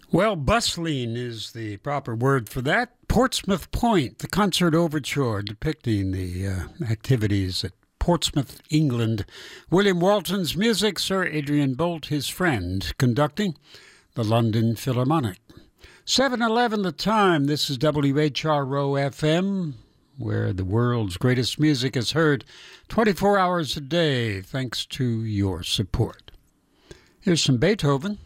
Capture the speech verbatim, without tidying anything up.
Well, bustling is the proper word for that. Portsmouth Point, the concert overture depicting the uh, activities at Portsmouth, England. William Walton's music, Sir Adrian Boult, his friend, conducting the London Philharmonic. seven eleven the time. This is W H R O F M, where the world's greatest music is heard twenty-four hours a day, thanks to your support. Here's some Beethoven.